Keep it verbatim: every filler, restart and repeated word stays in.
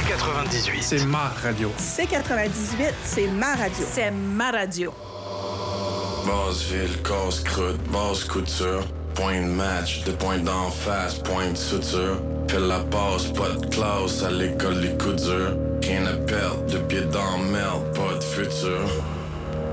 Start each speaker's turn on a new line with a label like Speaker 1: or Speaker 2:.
Speaker 1: quatre-vingt-dix-huit.
Speaker 2: C'est ma radio.
Speaker 3: C quatre-vingt-dix-huit, c'est ma radio.
Speaker 4: C'est ma radio.
Speaker 5: Basseville, casse-croûte, basse couture. Point de match, de point d'en face, point de suture. Fais la passe, pas de classe, à l'école les coups durs. Rien à perdre, de pied dans merde, pas de futur.